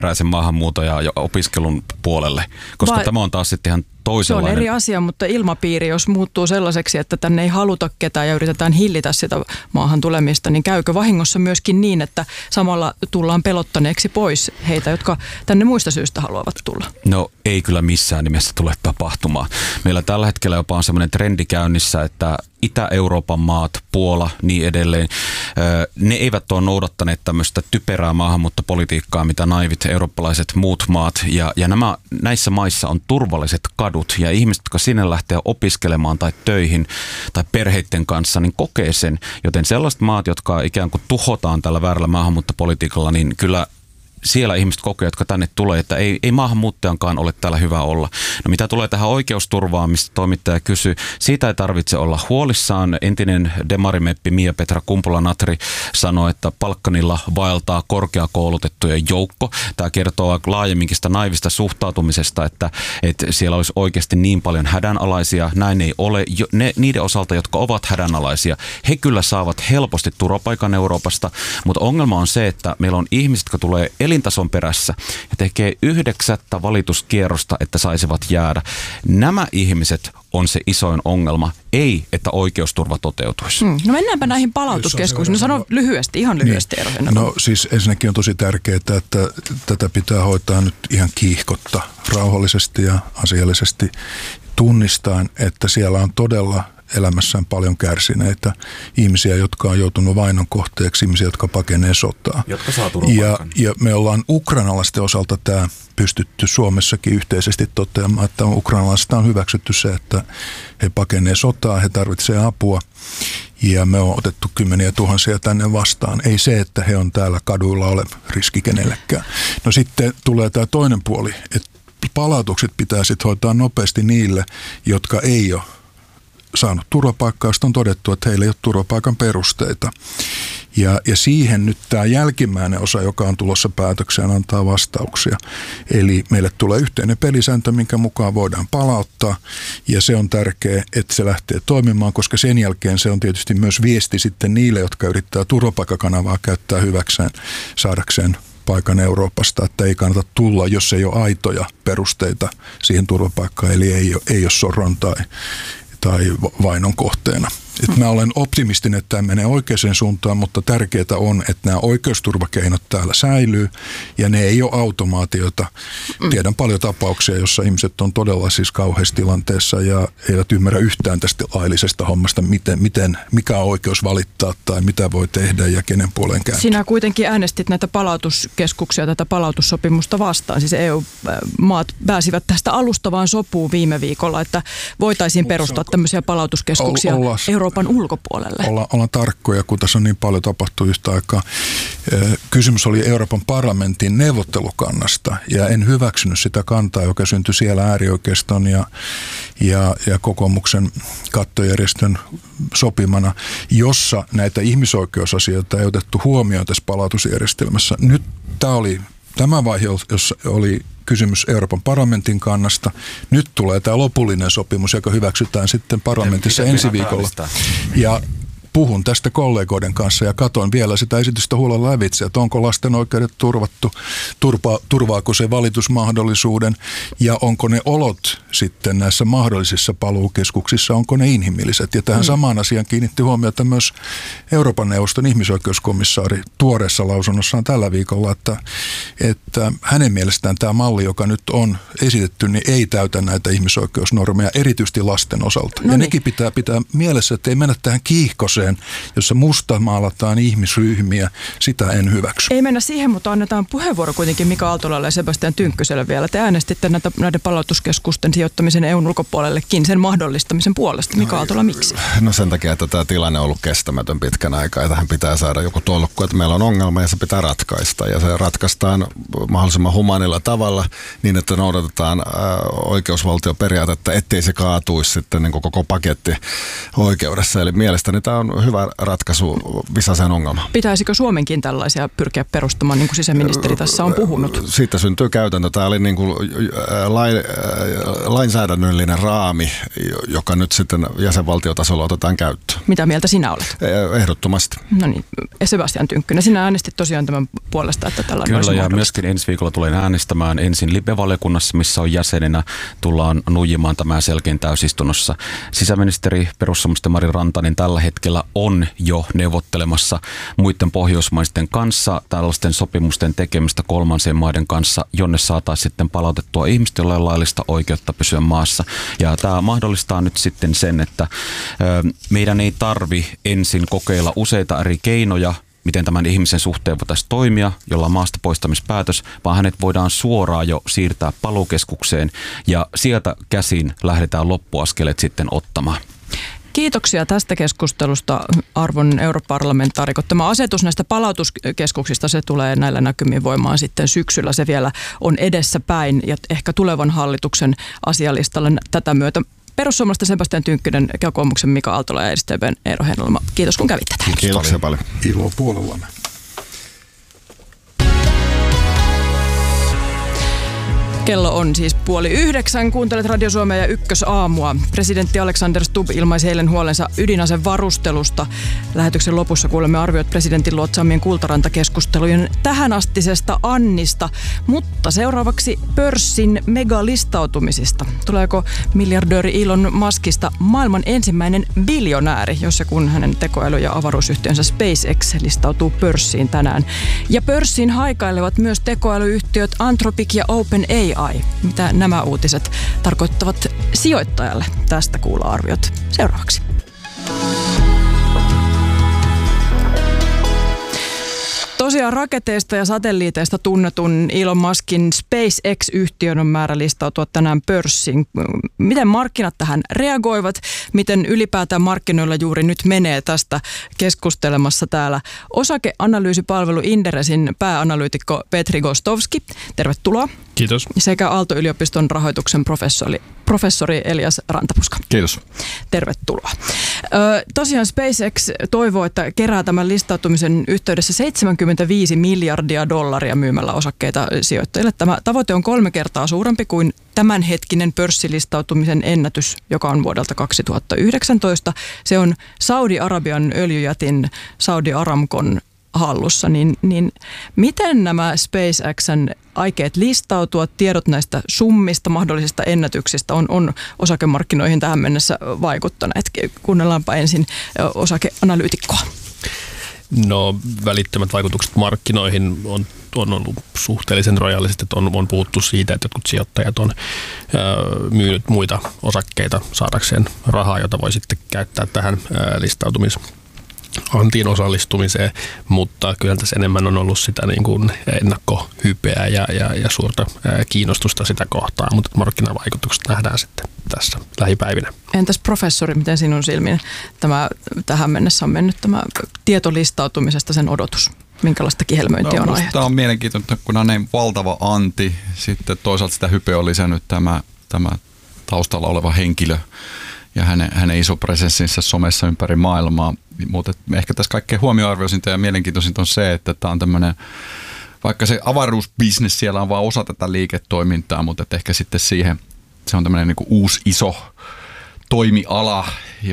työperäisen maahanmuuton ja opiskelun puolelle, koska tämä on taas sitten ihan toisenlainen. Se on eri asia, mutta ilmapiiri, jos muuttuu sellaiseksi, että tänne ei haluta ketään ja yritetään hillitä sitä maahan tulemista, niin käykö vahingossa myöskin niin, että samalla tullaan pelottaneeksi pois heitä, jotka tänne muista syistä haluavat tulla? No ei kyllä missään nimessä tule tapahtumaan. Meillä tällä hetkellä jopa on sellainen trendi käynnissä, että Itä-Euroopan maat, Puola, niin edelleen, ne eivät ole noudattaneet tämmöistä typerää maahanmuuttopolitiikkaa, mitä naivit eurooppalaiset muut maat. Ja näissä maissa on turvalliset kadut ja ihmiset, jotka sinne lähtee opiskelemaan tai töihin tai perheiden kanssa, niin kokee sen. Joten sellaiset maat, jotka ikään kuin tuhotaan tällä väärällä maahanmuuttopolitiikalla, niin kyllä siellä ihmiset kokee, jotka tänne tulee, että ei maahanmuuttajankaan ole täällä hyvä olla. No mitä tulee tähän oikeusturvaan, mistä toimittaja kysyy, siitä ei tarvitse olla huolissaan. Entinen demarimeppi Mia-Petra Kumpula-Natri sanoi, että Balkanilla vaeltaa korkeakoulutettujen joukko. Tämä kertoo laajemminkin sitä naivista suhtautumisesta, että siellä olisi oikeasti niin paljon hädänalaisia. Näin ei ole. Niiden osalta, jotka ovat hädänalaisia, he kyllä saavat helposti turvapaikan Euroopasta, mutta ongelma on se, että meillä on ihmiset, jotka tulee elintason perässä ja tekee 9 valituskierrosta, että saisivat jäädä. Nämä ihmiset on se isoin ongelma, ei että oikeusturva toteutuisi. No mennäänpä näihin palautuskeskuksiin. No sano lyhyesti, ihan lyhyesti. Niin. No siis ensinnäkin on tosi tärkeää, että tätä pitää hoitaa nyt ihan kiihkotta, rauhallisesti ja asiallisesti tunnistaen, että siellä on todella elämässään paljon kärsineitä ihmisiä, jotka on joutunut vainon kohteeksi, ihmisiä, jotka pakenee sotaa. Jotka saa turvapaikan. Ja me ollaan ukrainalaisten osalta tämä pystytty Suomessakin yhteisesti toteamaan, että ukrainalaisista on hyväksytty se, että he pakenee sotaa, he tarvitsevat apua ja me on otettu 10 000 tänne vastaan. Ei se, että he on täällä kaduilla ole riski kenellekään. No sitten tulee tämä toinen puoli, että palautukset pitää sitten hoitaa nopeasti niille, jotka ei ole saanut turvapaikkaa, josta on todettu, että heillä ei ole turvapaikan perusteita. Ja siihen nyt tämä jälkimmäinen osa, joka on tulossa päätökseen, antaa vastauksia. Eli meille tulee yhteinen pelisääntö, minkä mukaan voidaan palauttaa, ja se on tärkeää, että se lähtee toimimaan, koska sen jälkeen se on tietysti myös viesti sitten niille, jotka yrittää turvapaikkakanavaa käyttää hyväkseen, saadakseen paikan Euroopasta, että ei kannata tulla, jos ei ole aitoja perusteita siihen turvapaikkaan, eli ei ole sorron tai vainon kohteena. Et mä olen optimistinen, että tämä menee oikeaan suuntaan, mutta tärkeää on, että nämä oikeusturvakeinot täällä säilyy ja ne ei ole automaatiota. Tiedän paljon tapauksia, jossa ihmiset on todella siis kauheassa tilanteessa ja eivät ymmärrä yhtään tästä laillisesta hommasta, mikä on oikeus valittaa tai mitä voi tehdä ja kenen puoleen kääntyä. Sinä kuitenkin äänestit näitä palautuskeskuksia, tätä palautussopimusta vastaan. Siis EU-maat pääsivät tästä alustavaan sopuun viime viikolla, että voitaisiin perustaa tämmöisiä palautuskeskuksia Euroopan ulkopuolelle. Ollaan tarkkoja, kun tässä on niin paljon tapahtuu yhtä aikaa. Kysymys oli Euroopan parlamentin neuvottelukannasta ja en hyväksynyt sitä kantaa, joka syntyi siellä äärioikeiston ja kokoomuksen kattojärjestön sopimana, jossa näitä ihmisoikeusasioita ei otettu huomioon tässä palautusjärjestelmässä. Nyt tämä vaihe, jossa oli kysymys Euroopan parlamentin kannasta. Nyt tulee tämä lopullinen sopimus, joka hyväksytään sitten parlamentissa ensi viikolla. Ja puhun tästä kollegoiden kanssa ja katon vielä sitä esitystä huolella lävitse, että onko lasten oikeudet turvattu, turvaako se valitusmahdollisuuden ja onko ne olot sitten näissä mahdollisissa paluukeskuksissa, onko ne inhimilliset. Ja tähän samaan asiaan kiinnitti huomiota myös Euroopan neuvoston ihmisoikeuskomissaari tuoreessa lausunnossaan tällä viikolla, että hänen mielestään tämä malli, joka nyt on esitetty, niin ei täytä näitä ihmisoikeusnormeja, erityisesti lasten osalta. Ja nekin pitää mielessä, että ei mennä tähän kiihkoseen, jossa mustamaalataan ihmisryhmiä, sitä en hyväksy. Ei mennä siihen, mutta annetaan puheenvuoro kuitenkin Mika Aaltolalle ja Sebastian Tynkkyselle vielä. Te äänestitte näiden palautuskeskusten sijoittamisen EUn ulkopuolellekin sen mahdollistamisen puolesta. Mika Aaltola, miksi? No sen takia, että tämä tilanne on ollut kestämätön pitkän aikaa ja tähän pitää saada joku tolkku, että meillä on ongelma ja se pitää ratkaista. Ja se ratkaistaan mahdollisimman humanilla tavalla niin, että noudatetaan oikeusvaltioperiaatetta, ettei se kaatuisi sitten niin koko paketti oikeudessa. Eli mielestäni tämä on on hyvä ratkaisu Visasen ongelmaan. Pitäisikö Suomenkin tällaisia pyrkiä perustamaan, niin kuin sisäministeri tässä on puhunut? Siitä syntyy käytäntö. Tämä oli niin kuin lainsäädännöllinen raami, joka nyt sitten jäsenvaltiotasolla otetaan käyttöön. Mitä mieltä sinä olet? Ehdottomasti. No niin, Sebastian Tynkkynen, sinä äänestit tosiaan tämän puolesta, että tällainen olisi Kyllä, ja mahdollista. myöskin ensi viikolla tulen äänestämään ensin LIBE-valiokunnassa, missä on jäsenenä. Tullaan nuijimaan tämä selkein täysistunnossa. Sisäministeri perussuomalaisten Mari Rantanen tällä hetkellä on jo neuvottelemassa muiden pohjoismaisten kanssa tällaisten sopimusten tekemistä kolmansien maiden kanssa, jonne saataisiin sitten palautettua ihmiset, joilla on laillista oikeutta pysyä maassa. Ja tämä mahdollistaa nyt sitten sen, että meidän ei tarvi ensin kokeilla useita eri keinoja, miten tämän ihmisen suhteen voitaisiin toimia, jolla on maasta poistamispäätös, vaan hänet voidaan suoraan jo siirtää paluukeskukseen ja sieltä käsin lähdetään loppuaskeleet sitten ottamaan. Kiitoksia tästä keskustelusta, arvon europarlamentaarikot. Tämä asetus näistä palautuskeskuksista, se tulee näillä näkymin voimaan sitten syksyllä. Se vielä on edessä päin ja ehkä tulevan hallituksen asialistalla tätä myötä. Perussuomalaisten Sebastian Tynkkynen, kokoomuksen Mika Aaltola ja SDP:n Eero Heinäluoma. Kiitos kun kävitte täällä. Kiitoksia paljon. Ilo puolellamme. Kello on siis 8:30. Kuuntelet Radio Suomea ja Ykkösaamua. Presidentti Alexander Stubb ilmaisi eilen huolensa ydinasevarustelusta. Lähetyksen lopussa kuulemme arviot presidentin luotsaamien Kultaranta-keskustelujen tähänastisesta annista. Mutta seuraavaksi pörssin megalistautumisista. Tuleeko miljardööri Elon Muskista maailman ensimmäinen biljonääri, jos ja kun hänen tekoäly- ja avaruusyhtiönsä SpaceX listautuu pörssiin tänään. Ja pörssiin haikailevat myös tekoälyyhtiöt Anthropic ja OpenAI. Mitä nämä uutiset tarkoittavat sijoittajalle? Tästä kuullaan arviot seuraavaksi. Tosiaan raketeista ja satelliiteista tunnetun Elon Muskin SpaceX-yhtiön on määrä listautua tänään pörssiin. Miten markkinat tähän reagoivat? Miten ylipäätään markkinoilla juuri nyt menee? Tästä keskustelemassa täällä osakeanalyysipalvelu Inderesin pääanalyytikko Petri Gostovski. Tervetuloa. Kiitos. Sekä Aalto-yliopiston rahoituksen professori Elias Rantapuska. Kiitos. Tervetuloa. Tosiaan SpaceX toivoo, että kerää tämän listautumisen yhteydessä $75 miljardia myymällä osakkeita sijoittajille. Tämä tavoite on 3 kertaa suurempi kuin tämänhetkinen pörssilistautumisen ennätys, joka on vuodelta 2019. Se on Saudi-Arabian öljyjätin Saudi Aramcon hallussa, niin miten nämä SpaceXn aikeet listautua, tiedot näistä summista, mahdollisista ennätyksistä on osakemarkkinoihin tähän mennessä vaikuttaneet? Kuunnellaanpa ensin osakeanalyytikkoa. No välittömät vaikutukset markkinoihin on ollut suhteellisen rajalliset, että on puhuttu siitä, että jotkut sijoittajat on myynyt muita osakkeita saadakseen rahaa, jota voi sitten käyttää tähän listautumisantiin osallistumiseen, mutta kyllä tässä enemmän on ollut sitä niin kuin ennakkohypeä ja suurta kiinnostusta sitä kohtaan, mutta markkinavaikutukset nähdään sitten tässä lähipäivinä. Entäs professori, miten sinun silmin tähän mennessä on mennyt tämä tietolistautumisesta, sen odotus? Minkälaista kihelmöintiä on aiheuttanut? Tämä on mielenkiintoista, kun on niin valtava anti, sitten toisaalta sitä hypeä on lisännyt tämä taustalla oleva henkilö ja hänen iso presenssinsä somessa ympäri maailmaa. Mutta ehkä tässä kaikkein huomioarvoisinta ja mielenkiintoisinta on se, että tämä on tämmöinen, vaikka se avaruusbisnes siellä on vain osa tätä liiketoimintaa, mutta ehkä sitten siihen se on tämmöinen niin kuin uusi iso toimiala,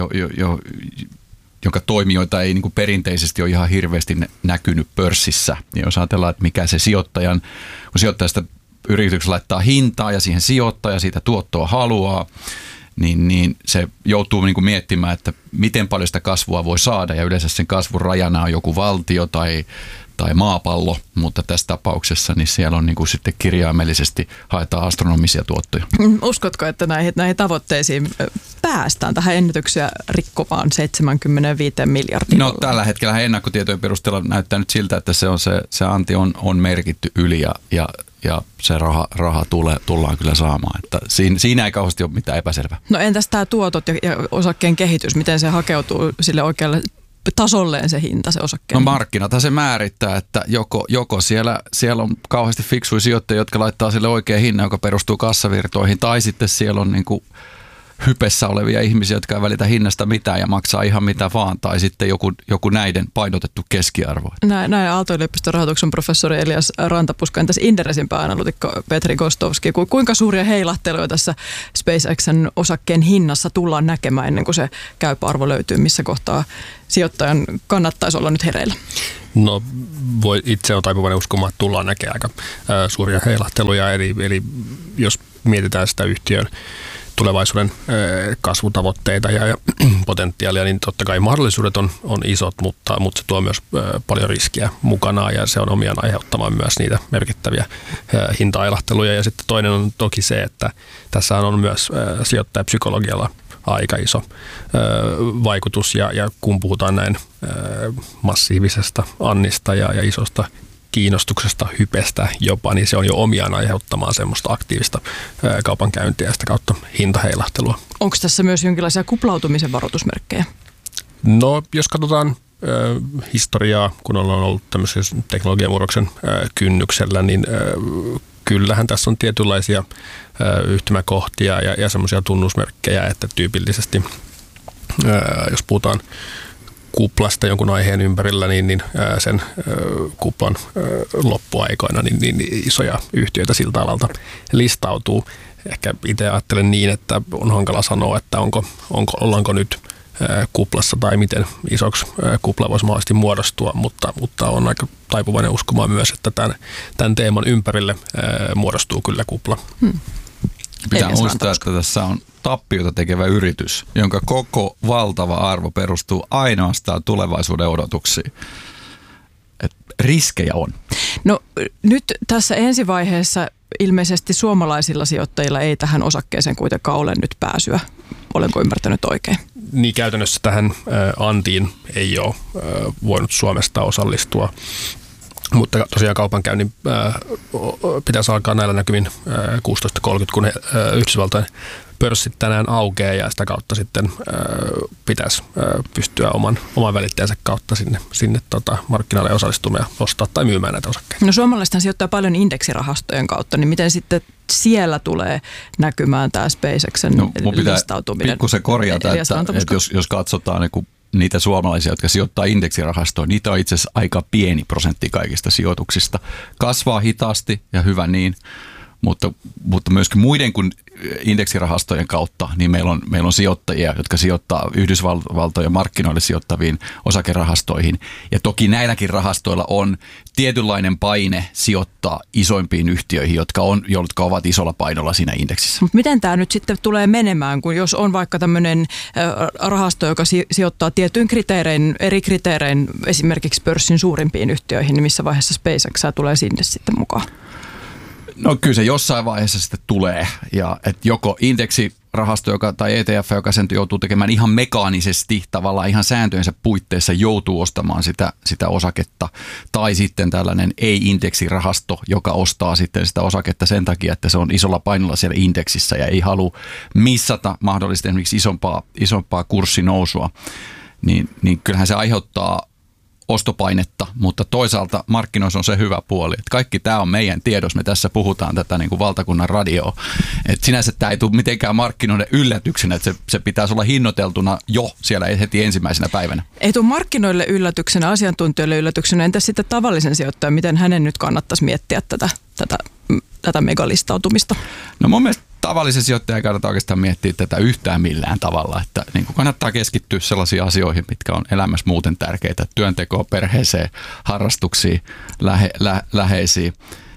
jonka toimijoita ei niin kuin perinteisesti ole ihan hirveästi näkynyt pörssissä. Ja jos ajatellaan, että mikä se kun sijoittajasta yrityksessä laittaa hintaa ja siihen sijoittaa ja siitä tuottoa haluaa, niin se joutuu niin kuin miettimään, että miten paljon sitä kasvua voi saada, ja yleensä sen kasvun rajana on joku valtio tai maapallo, mutta tässä tapauksessa niin siellä on niin kuin sitten kirjaimellisesti haetaan astronomisia tuottoja. Uskotko, että näihin tavoitteisiin päästään tähän ennätyksiä rikkovaan 75 miljardia? No tällä hetkellä ennakkotietojen perusteella näyttää nyt siltä, että se anti on merkitty yli ja se raha tullaan kyllä saamaan. Että siinä ei kauheasti ole mitään epäselvää. No entäs tämä tuotot ja osakkeen kehitys, miten se hakeutuu sille oikealle tasolleen se hinta, se osakkeen? No markkinathan se määrittää, että joko siellä on kauheasti fiksuja sijoittajia, jotka laittaa sille oikean hinnan, joka perustuu kassavirtoihin, tai sitten siellä on niin kuin hypessä olevia ihmisiä, jotka ei välitä hinnasta mitään ja maksaa ihan mitä vaan, tai sitten joku näiden painotettu keskiarvo. Näin Aalto-yliopiston rahoituksen professori Elias Rantapuska, entäs Inderesin pääanalytikko Petri Gostovski, kuinka suuria heilahteluja tässä SpaceXn osakkeen hinnassa tullaan näkemään ennen kuin se käypä arvo löytyy, missä kohtaa sijoittajan kannattaisi olla nyt hereillä? No itse on taipuvainen uskomaan, että tullaan näkemään aika suuria heilahteluja, eli jos mietitään sitä yhtiön tulevaisuuden kasvutavoitteita ja potentiaalia, niin totta kai mahdollisuudet on isot, mutta se tuo myös paljon riskiä mukanaan ja se on omiaan aiheuttamaan myös niitä merkittäviä hinta-ailahteluja. Ja sitten toinen on toki se, että tässä on myös sijoittajapsykologialla aika iso vaikutus ja kun puhutaan näin massiivisesta annista ja isosta kiinnostuksesta, hypestä jopa, niin se on jo omiaan aiheuttamaan semmoista aktiivista kaupankäyntiä ja sitä kautta hintaheilahtelua. Onko tässä myös jonkinlaisia kuplautumisen varoitusmerkkejä? No, jos katsotaan historiaa, kun ollaan ollut tämmöisessä teknologiamurroksen kynnyksellä, niin kyllähän tässä on tietynlaisia yhtymäkohtia ja semmoisia tunnusmerkkejä, että tyypillisesti, jos puhutaan kuplasta jonkun aiheen ympärillä, niin sen kuplan loppuaikoina niin isoja yhtiöitä siltä alalta listautuu. Ehkä itse ajattelen niin, että on hankala sanoa, että ollaanko nyt kuplassa tai miten isoksi kupla voisi mahdollisesti muodostua, mutta on aika taipuvainen uskomaan myös, että tämän teeman ympärille muodostuu kyllä kupla. Pitää muistaa, että tässä on tappiota tekevä yritys, jonka koko valtava arvo perustuu ainoastaan tulevaisuuden odotuksiin. Et riskejä on. No nyt tässä ensivaiheessa ilmeisesti suomalaisilla sijoittajilla ei tähän osakkeeseen kuitenkaan ole nyt pääsyä. Olenko ymmärtänyt oikein? Niin käytännössä tähän antiin ei ole voinut Suomesta osallistua. Mutta tosiaan kaupankäynnin pitäisi alkaa näillä näkymin 16.30, kun Yhdysvaltain pörssit tänään aukeaa ja sitä kautta sitten pitäisi pystyä oman välitteensä kautta sinne markkinoille osallistumaan ja ostaa tai myymään näitä osakkeita. No suomalaisethan sijoittaa paljon indeksirahastojen kautta, niin miten sitten siellä tulee näkymään tämä SpaceXen listautuminen? Pikkusen korjata, että jos katsotaan niin niitä suomalaisia, jotka sijoittaa indeksirahastoon, niitä on itse asiassa aika pieni prosentti kaikista sijoituksista. Kasvaa hitaasti ja hyvä niin, mutta myöskin muiden kuin indeksirahastojen kautta, niin meillä on sijoittajia, jotka sijoittaa Yhdysvaltojen markkinoille sijoittaviin osakerahastoihin. Ja toki näilläkin rahastoilla on tietynlainen paine sijoittaa isoimpiin yhtiöihin, jotka ovat isolla painolla siinä indeksissä. Mutta miten tämä nyt sitten tulee menemään, kun jos on vaikka tämmöinen rahasto, joka sijoittaa tietyin kriteerein, eri kriteerein esimerkiksi pörssin suurimpiin yhtiöihin, niin missä vaiheessa SpaceX tulee sinne sitten mukaan? No kyllä se jossain vaiheessa sitten tulee, ja että joko indeksirahasto tai ETF, joka sen joutuu tekemään ihan mekaanisesti, tavallaan ihan sääntöjensä puitteissa joutuu ostamaan sitä osaketta, tai sitten tällainen ei-indeksirahasto, joka ostaa sitten sitä osaketta sen takia, että se on isolla painolla siellä indeksissä ja ei halua missata mahdollisesti esimerkiksi isompaa kurssinousua, niin kyllähän se aiheuttaa ostopainetta, mutta toisaalta markkinoissa on se hyvä puoli, että kaikki tämä on meidän tiedossa, me tässä puhutaan tätä niin kuin valtakunnan radioa, että sinänsä tämä ei tule mitenkään markkinoiden yllätyksenä, että se pitäisi olla hinnoiteltuna jo siellä heti ensimmäisenä päivänä. Ei tule markkinoille yllätyksenä, asiantuntijoille yllätyksenä, entäs sitten tavallisen sijoittajan, miten hänen nyt kannattaisi miettiä tätä megalistautumista? No mun mielestä tavallisen sijoittajan kannattaa oikeastaan miettiä tätä yhtään millään tavalla, että niin kuin kannattaa keskittyä sellaisiin asioihin, mitkä on elämässä muuten tärkeitä, työntekoon, perheeseen, harrastuksiin, läheisiin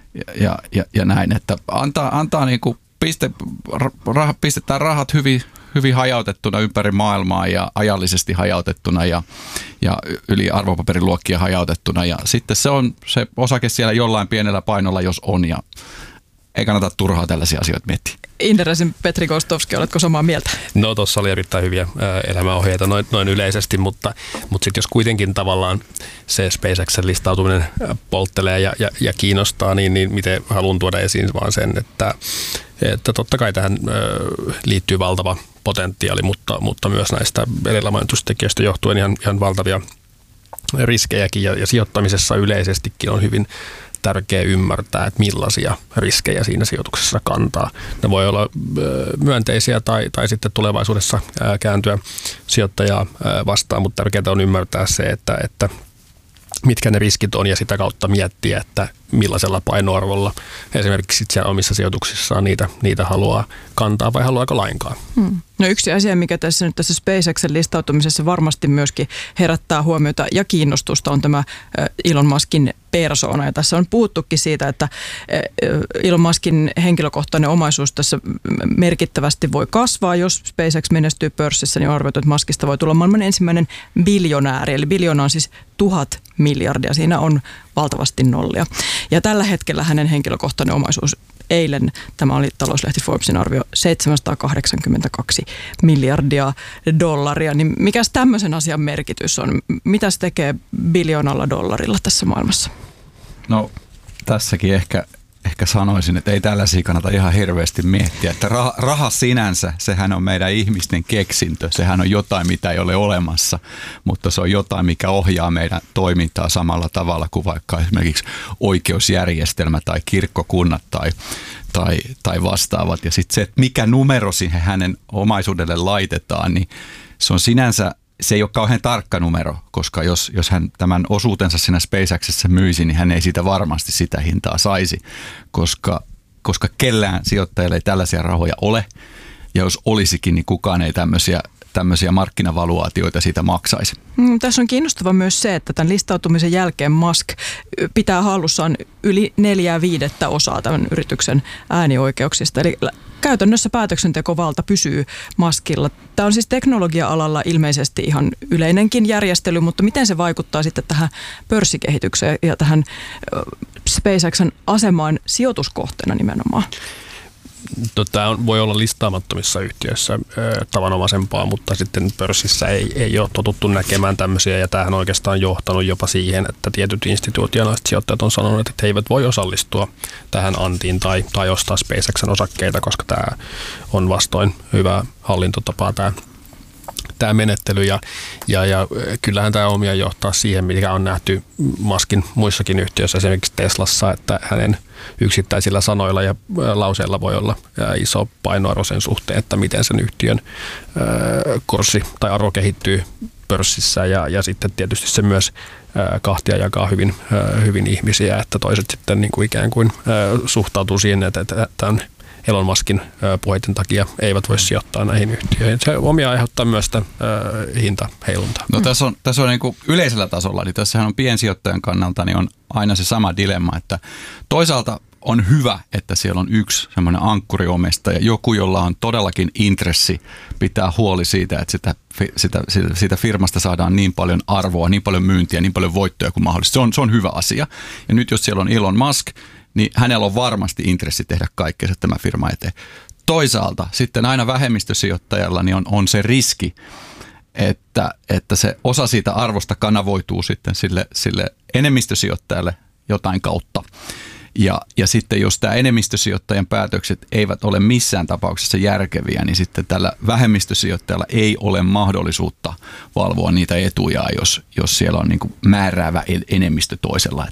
ja näin, että antaa niin kuin pistetään rahat hyvin hajautettuna ympäri maailmaa ja ajallisesti hajautettuna ja yli arvopaperiluokkia hajautettuna ja sitten se on se osake siellä jollain pienellä painolla, jos on ja ei kannata turhaa tällaisia asioita miettiä. Inderesin Petri Gostovski, oletko samaa mieltä? No tuossa oli erittäin hyviä elämäohjeita noin yleisesti, mutta sitten jos kuitenkin tavallaan se SpaceXen listautuminen polttelee ja kiinnostaa, niin miten haluan tuoda esiin vaan sen, että totta kai tähän liittyy valtava potentiaali, mutta myös näistä edellä mainitustekijöistä johtuen ihan valtavia riskejäkin ja sijoittamisessa yleisestikin on hyvin tärkeää ymmärtää, että millaisia riskejä siinä sijoituksessa kantaa. Ne voi olla myönteisiä tai sitten tulevaisuudessa kääntyä sijoittajaa vastaan, mutta tärkeää on ymmärtää se, että mitkä ne riskit on ja sitä kautta miettiä, että millaisella painoarvolla esimerkiksi siellä omissa sijoituksissaan niitä haluaa kantaa vai haluaako lainkaan. No yksi asia, mikä tässä SpaceXen listautumisessa varmasti myöskin herättää huomiota ja kiinnostusta on tämä Elon Muskin persoona. Ja tässä on puhuttukin siitä, että Elon Muskin henkilökohtainen omaisuus tässä merkittävästi voi kasvaa. Jos SpaceX menestyy pörssissä, niin on arvioitu, että Muskista voi tulla maailman ensimmäinen biljonääri. Eli biljoona on siis 1000 miljardia. Siinä on valtavasti nollia. Ja tällä hetkellä hänen henkilökohtainen omaisuus, eilen tämä oli talouslehti Forbesin arvio, 782 miljardia dollaria. Niin mikäs tämmöisen asian merkitys on? Mitä se tekee biljoonalla dollarilla tässä maailmassa? No tässäkin ehkä sanoisin, että ei tällaisia kannata ihan hirveästi miettiä. Että raha sinänsä, sehän on meidän ihmisten keksintö. Sehän on jotain, mitä ei ole olemassa, mutta se on jotain, mikä ohjaa meidän toimintaa samalla tavalla kuin vaikka esimerkiksi oikeusjärjestelmä tai kirkkokunnat tai vastaavat. Ja sitten se, että mikä numero siihen hänen omaisuudelle laitetaan, niin se on sinänsä, se ei ole kauhean tarkka numero, koska jos hän tämän osuutensa siinä SpaceXissa myisi, niin hän ei siitä varmasti sitä hintaa saisi, koska kellään sijoittajalle ei tällaisia rahoja ole. Ja jos olisikin, niin kukaan ei tämmöisiä markkinavaluaatioita siitä maksaisi. Tässä on kiinnostava myös se, että tämän listautumisen jälkeen Musk pitää hallussaan yli 4/5 tämän yrityksen äänioikeuksista. Eli käytännössä päätöksentekovalta pysyy Muskilla. Tämä on siis teknologia-alalla ilmeisesti ihan yleinenkin järjestely, mutta miten se vaikuttaa sitten tähän pörssikehitykseen ja tähän SpaceXen asemaan sijoituskohteena nimenomaan? Tämä voi olla listaamattomissa yhtiöissä tavanomaisempaa, mutta sitten pörssissä ei ole totuttu näkemään tämmöisiä, ja tämähän on oikeastaan johtanut jopa siihen, että tietyt institutionaaliset sijoittajat on sanonut, että he eivät voi osallistua tähän antiin tai ostaa SpaceXen osakkeita, koska tämä on vastoin hyvää hallintotapaa tämä menettely, ja kyllähän tämä omia johtaa siihen, mikä on nähty Muskin muissakin yhtiöissä, esimerkiksi Teslassa, että hänen yksittäisillä sanoilla ja lauseilla voi olla iso painoarvo sen suhteen, että miten sen yhtiön kurssi tai arvo kehittyy pörssissä, ja sitten tietysti se myös kahtia jakaa hyvin ihmisiä, että toiset sitten niin kuin ikään kuin suhtautuu siihen, että tämän Elon Muskin puheiden takia eivät voi sijoittaa näihin yhtiöihin. Se omia aiheuttaa myös sitä hintaheiluntaa. No tässä on niin kuin yleisellä tasolla, eli tässähän on piensijoittajan kannalta, niin on aina se sama dilemma, että toisaalta on hyvä, että siellä on yksi semmoinen ankkuriomistaja, joku, jolla on todellakin intressi pitää huoli siitä, että siitä firmasta saadaan niin paljon arvoa, niin paljon myyntiä, niin paljon voittoja kuin mahdollista. Se on hyvä asia. Ja nyt jos siellä on Elon Musk, niin hänellä on varmasti intressi tehdä kaikkea tämä firma eteen. Toisaalta sitten aina vähemmistösijoittajalla niin on se riski, että se osa siitä arvosta kanavoituu sitten sille enemmistösijoittajalle jotain kautta. Ja sitten jos tämä enemmistösijoittajan päätökset eivät ole missään tapauksessa järkeviä, niin sitten tällä vähemmistösijoittajalla ei ole mahdollisuutta valvoa niitä etuja, jos siellä on niin kuin määräävä enemmistö toisella.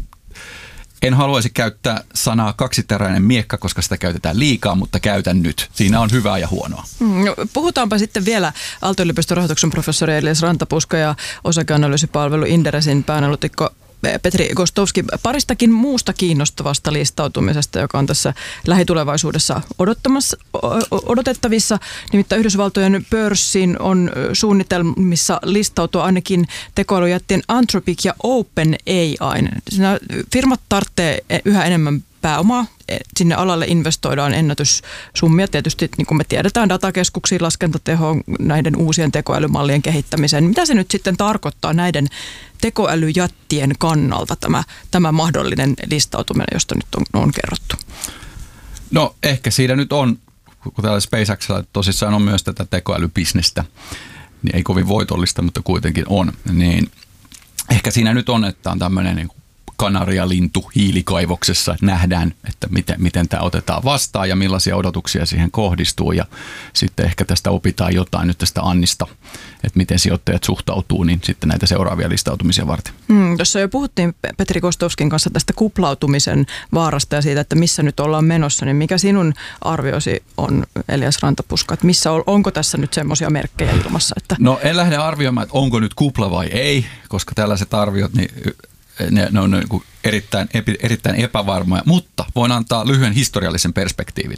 En haluaisi käyttää sanaa kaksiteräinen miekka, koska sitä käytetään liikaa, mutta käytän nyt. Siinä on hyvää ja huonoa. No, puhutaanpa sitten vielä Aalto-yliopiston rahoituksen professori Elias Rantapuska ja osakeanalyysipalvelu Inderesin pääanalytikko Petri Gostovski paristakin muusta kiinnostavasta listautumisesta, joka on tässä lähitulevaisuudessa odotettavissa. Nimittäin Yhdysvaltojen pörssin on suunnitelmissa listautua ainakin tekoälyjättien Anthropic ja OpenAI. Siinä firmat tarvitsee yhä enemmän pääomaa. Sinne alalle investoidaan ennätyssummia. Tietysti niin kuin me tiedetään datakeskuksiin, laskentatehoon, näiden uusien tekoälymallien kehittämiseen. Mitä se nyt sitten tarkoittaa näiden tekoälyjättien kannalta tämä mahdollinen listautuminen, josta nyt on kerrottu? No ehkä siinä nyt on, kun täällä SpaceXilla tosissaan on myös tätä tekoälybisnestä, niin ei kovin voitollista, mutta kuitenkin on. Niin ehkä siinä nyt on, että on tämmöinen niin kanarialintu hiilikaivoksessa, nähdään, että miten tämä otetaan vastaan ja millaisia odotuksia siihen kohdistuu ja sitten ehkä tästä opitaan jotain nyt tästä Annista, että miten sijoittajat suhtautuu, niin sitten näitä seuraavia listautumisia varten. Tuossa jo puhuttiin Petri Kostovskin kanssa tästä kuplautumisen vaarasta ja siitä, että missä nyt ollaan menossa, niin mikä sinun arviosi on, Elias Rantapuska, että onko tässä nyt semmoisia merkkejä ilmassa? Että... No en lähde arvioimaan, että onko nyt kupla vai ei, koska tällaiset arviot, niin ne on erittäin epävarmoja, mutta voin antaa lyhyen historiallisen perspektiivin.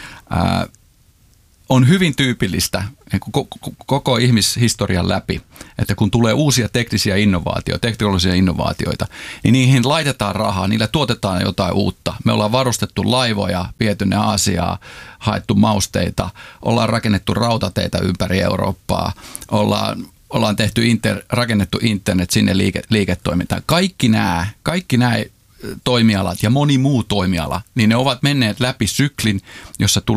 On hyvin tyypillistä koko ihmishistorian läpi, että kun tulee uusia teknologisia innovaatioita, niin niihin laitetaan rahaa, niillä tuotetaan jotain uutta. Me ollaan varustettu laivoja, viety ne Aasiaan, haettu mausteita, ollaan rakennettu rautateitä ympäri Eurooppaa, ollaan rakennettu internet sinne liiketoimintaan. Kaikki nämä toimialat ja moni muu toimiala, niin ne ovat menneet läpi syklin, jossa tulee